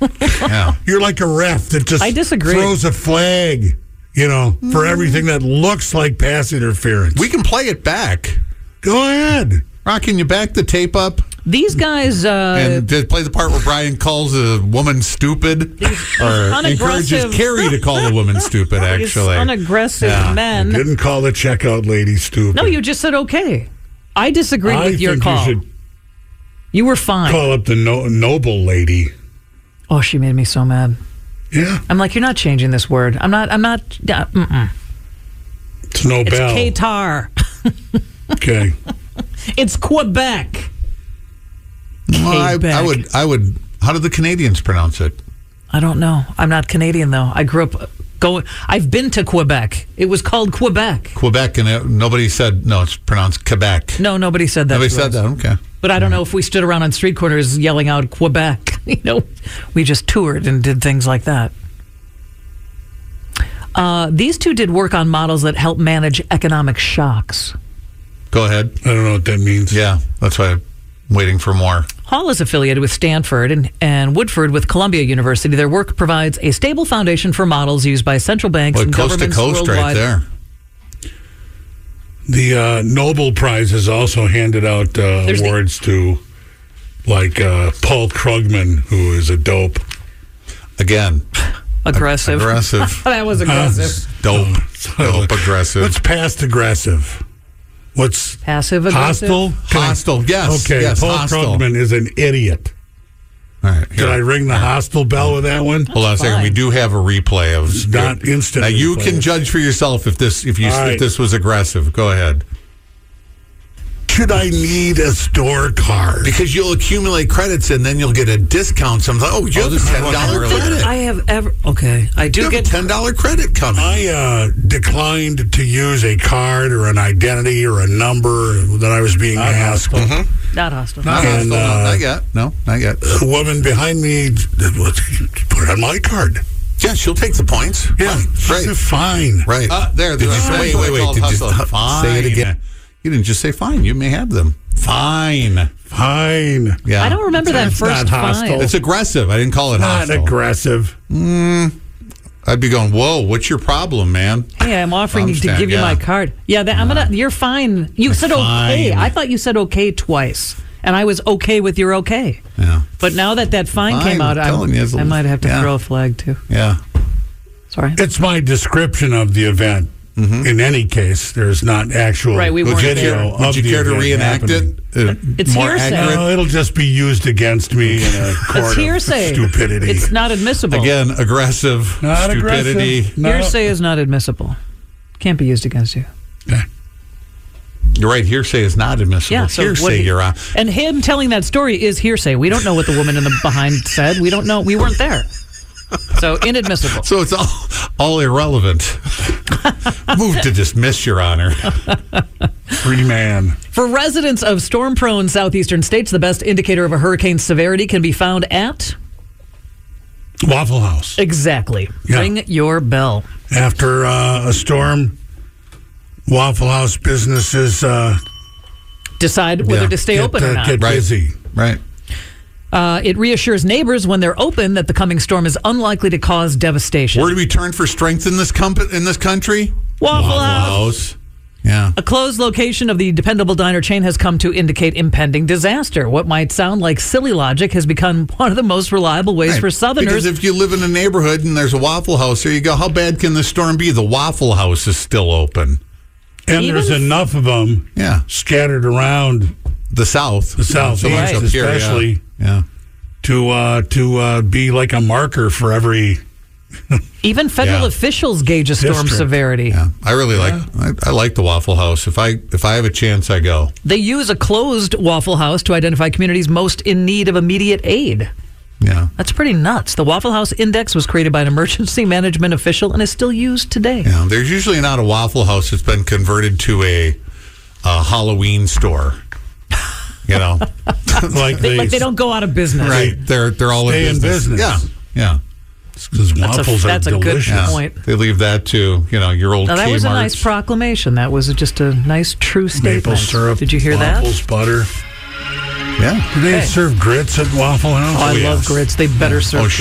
Yeah. You're like a ref that just I disagree. throws a flag, for everything that looks like pass interference. We can play it back. Go ahead. Rock, can you back the tape up? These guys... And play the part where Brian calls a woman stupid, or encourages Carrie to call a woman stupid, actually. These unaggressive men. You didn't call the checkout lady stupid. No, you just said okay. I disagreed I with your think call. You should You were fine. call up the noble lady. Oh, she made me so mad. Yeah. I'm like, you're not changing this word. I'm not. It's Nobel. It's Qatar. Okay. It's Quebec. Well, Quebec. I would. How do the Canadians pronounce it? I don't know. I'm not Canadian, though. I grew up I've been to Quebec. It was called Quebec. Quebec, and nobody said, no, it's pronounced Quebec. No, nobody said that. Nobody to said us. that, okay. But I don't know if we stood around on street corners yelling out Quebec. We just toured and did things like that. These two did work on models that help manage economic shocks. Go ahead. I don't know what that means. Yeah, that's why I'm waiting for more. Hall is affiliated with Stanford and Woodford with Columbia University. Their work provides a stable foundation for models used by central banks and coast to governments coast worldwide. right there. The Nobel Prize has also handed out awards to, like, Paul Krugman, who is a dope. Again. Aggressive. That was aggressive. Dope, aggressive. What's past aggressive? What's passive aggressive? Hostile? Hostile, yes. Okay, yes, Paul hostile. Krugman is an idiot. All right, Did I ring the hostile bell with that one? Hold on a second. We do have a replay of. It's not instant. Now you replay. can judge for yourself if this right. if this was aggressive. Go ahead. Should I need a store card? Because you'll accumulate credits and then you'll get a discount. So I'm like, you have a $10 credit. I have ever. Okay, I do You have get a $10 credit coming. I declined to use a card or an identity or a number that I was being asked. not hostile. Not And, not yet. No, not yet. A woman behind me put it on my card. Yeah, she'll take the points. Yeah, Right. Fine. Right. There. Did you Wait. Did you say it again? You didn't just say fine. You may have them. Fine. Fine. Yeah. I don't remember that It's first not hostile. fine. It's aggressive. I didn't call it Not hostile. aggressive. I'd be going, whoa, what's your problem, man? Hey, I'm offering to Thumbstand, give you my yeah. card. Yeah, you're fine. You said okay. I thought you said okay twice, and I was okay with your okay. Yeah. But now that fine came out, I'm telling you, I might have to yeah. throw a flag too. Yeah. Sorry. It's my description of the event. In any case, there's not actual Right, we weren't video there. of Would you the care to event reenact happening. it? It's more hearsay. accurate? No, it'll just be used against me in a court It's hearsay. of stupidity. It's not admissible. Again, aggressive, Not stupidity. aggressive. No. Hearsay is not admissible. Can't be used against you. Okay. You're right. Hearsay is not admissible. Yeah, so Hearsay, Your Honor. And him telling that story is hearsay. We don't know what the woman in the behind said. We don't know. We weren't there. So inadmissible. So it's all irrelevant. Move to dismiss, Your Honor. Free man. For residents of storm-prone southeastern states, the best indicator of a hurricane's severity can be found at... Waffle House. Exactly. Yeah. Ring your bell. After a storm, Waffle House businesses Decide whether to stay open or not. get Right. busy. Right. It reassures neighbors when they're open that the coming storm is unlikely to cause devastation. Where do we turn for strength in this country? Waffle House. Yeah. A closed location of the dependable diner chain has come to indicate impending disaster. What might sound like silly logic has become one of the most reliable ways for Southerners. Because if you live in a neighborhood and there's a Waffle House, there you go. How bad can the storm be? The Waffle House is still open. And Even there's enough of them scattered around The South. the South, So much up here, especially yeah. to be like a marker for every... Even federal officials gauge a storm District. severity. Yeah. I really I like the Waffle House. If I have a chance, I go. They use a closed Waffle House to identify communities most in need of immediate aid. Yeah. That's pretty nuts. The Waffle House Index was created by an emergency management official and is still used today. Yeah. There's usually not a Waffle House that's been converted to a Halloween store. You know, like they don't go out of business. right? They're all stay in business. Yeah. Yeah. Because waffles that's are a good delicious. point. They leave that to your old. Now, that was a nice Kmart's. proclamation. That was just a nice, true statement. Maple syrup. Did you hear waffles, butter. Yeah. Do they serve grits at Waffle House? Oh, I love grits. They better serve